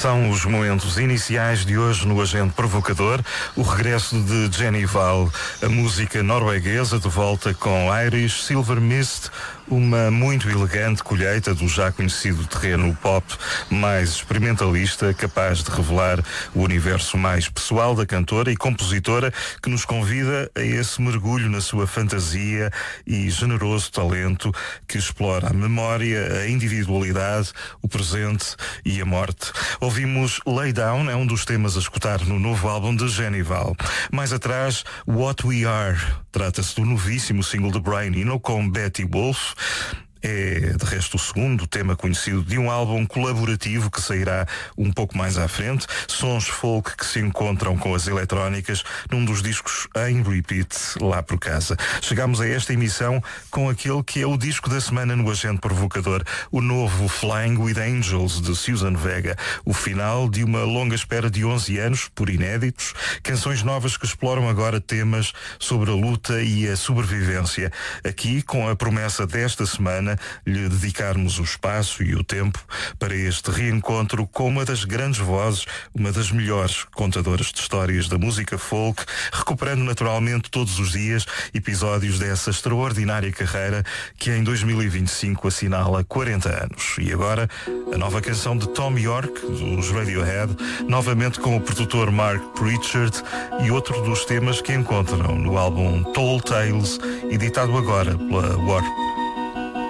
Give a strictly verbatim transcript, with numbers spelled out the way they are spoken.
São os momentos iniciais de hoje no Agente Provocador, o regresso de Jenny Val, a música norueguesa de volta com Irish Silver Mist, uma muito elegante colheita do já conhecido terreno pop mais experimentalista, capaz de revelar o universo mais pessoal da cantora e compositora, que nos convida a esse mergulho na sua fantasia e generoso talento que explora a memória, a individualidade, o presente e a morte. Ouvimos Lay Down, é um dos temas a escutar no novo álbum de Jenny Val. Mais atrás, What We Are. Trata-se do novíssimo single de Brian Eno com Betty Wolf. É, de resto, o segundo tema conhecido de um álbum colaborativo que sairá um pouco mais à frente. Sons folk que se encontram com as eletrónicas num dos discos em repeat lá por casa. Chegamos a esta emissão com aquele que é o disco da semana no Agente Provocador, o novo Flying with Angels de Suzanne Vega. O final de uma longa espera de onze anos por inéditos, canções novas que exploram agora temas sobre a luta e a sobrevivência. Aqui, com a promessa desta semana lhe dedicarmos o espaço e o tempo para este reencontro com uma das grandes vozes, uma das melhores contadoras de histórias da música folk, recuperando naturalmente todos os dias episódios dessa extraordinária carreira que em dois mil e vinte e cinco assinala quarenta anos. E agora, a nova canção de Thom Yorke, dos Radiohead, novamente com o produtor Mark Pritchard, e outro dos temas que encontram no álbum Tall Tales, editado agora pela Warp.